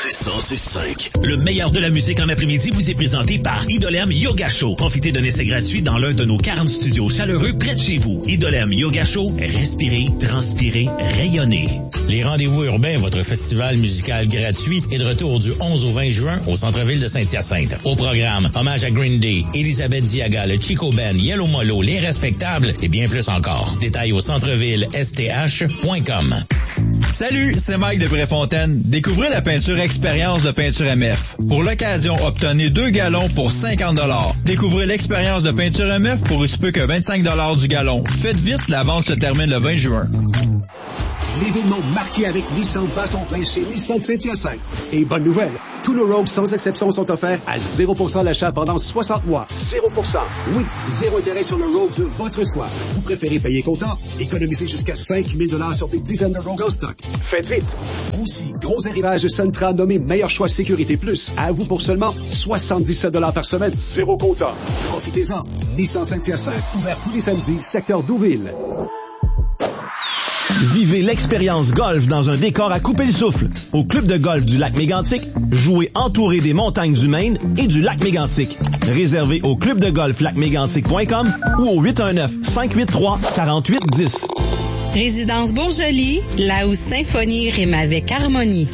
C'est 106.5. Le meilleur de la musique en après-midi vous est présenté par Idolem Yoga Show. Profitez d'un essai gratuit dans l'un de nos 40 studios chaleureux près de chez vous. Idolem Yoga Show, respirez, transpirez, rayonnez. Les Rendez-vous urbains, votre festival musical gratuit, est de retour du 11 au 20 juin au centre-ville de Saint-Hyacinthe. Au programme, hommage à Green Day, Elisabeth Diaga, le Chico Ben, Yellow Molo, Les Respectables et bien plus encore. Détails au centreville-sth.com. Salut, c'est Mike de Préfontaine. Découvrez la peinture expérience de Peinture MF. Pour l'occasion, obtenez 2 gallons pour 50 $. Découvrez l'expérience de Peinture MF pour aussi peu que 25 $ du gallon. Faites vite, la vente se termine le 20 juin. L'événement marqué avec Nissan bat son plein chez Nissan de Saint-Hyacinthe. Et bonne nouvelle, tous nos Rogues sans exception sont offerts à 0% d'achat pendant 60 mois. 0%. Oui, 0 intérêt sur le Rogue de votre choix. Vous préférez payer comptant? Économisez jusqu'à 5 000 $ sur des dizaines de Rogues en stock. Faites vite. Aussi, gros arrivage Sentra nommé Meilleur Choix Sécurité Plus. À vous pour seulement 77 $ par semaine. 0 comptant. Profitez-en. Nissan Saint-Hyacinthe, ouvert tous les samedis, secteur Douville. Vivez l'expérience golf dans un décor à couper le souffle. Au club de golf du lac Mégantic, jouez entouré des montagnes du Maine et du lac Mégantic. Réservez au clubdegolflacmégantic.com ou au 819-583-4810. Résidence Bourgeois, là où symphonie rime avec harmonie.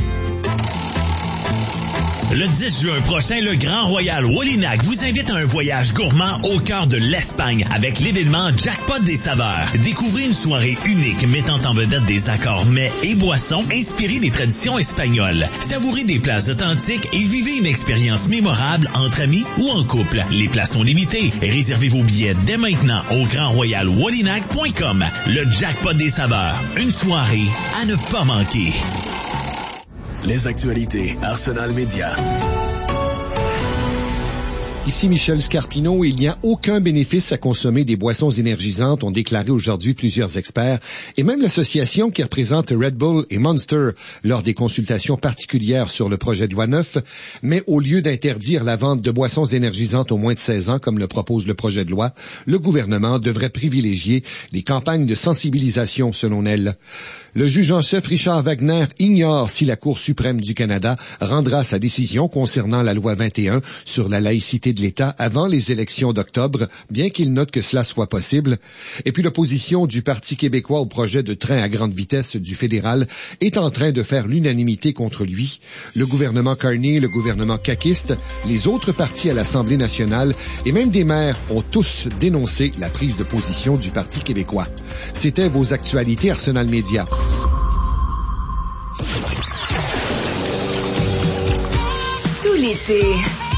Le 10 juin prochain, le Grand Royal Wallinac vous invite à un voyage gourmand au cœur de l'Espagne avec l'événement Jackpot des saveurs. Découvrez une soirée unique mettant en vedette des accords mets et boissons inspirés des traditions espagnoles. Savourez des plats authentiques et vivez une expérience mémorable entre amis ou en couple. Les places sont limitées. Réservez vos billets dès maintenant au grandroyalwallinac.com. Le Jackpot des saveurs. Une soirée à ne pas manquer. Les actualités Arsenal Média. Ici Michel Scarpino. Il n'y a aucun bénéfice à consommer des boissons énergisantes, ont déclaré aujourd'hui plusieurs experts, et même l'association qui représente Red Bull et Monster lors des consultations particulières sur le projet de loi 9. Mais au lieu d'interdire la vente de boissons énergisantes aux moins de 16 ans, comme le propose le projet de loi, le gouvernement devrait privilégier les campagnes de sensibilisation, selon elle. Le juge en chef Richard Wagner ignore si la Cour suprême du Canada rendra sa décision concernant la loi 21 sur la laïcité de l'État avant les élections d'octobre, bien qu'il note que cela soit possible. Et puis l'opposition du Parti québécois au projet de train à grande vitesse du fédéral est en train de faire l'unanimité contre lui. Le gouvernement Carney, le gouvernement caquiste, les autres partis à l'Assemblée nationale et même des maires ont tous dénoncé la prise de position du Parti québécois. C'était vos actualités Arsenal Média. Tout l'été,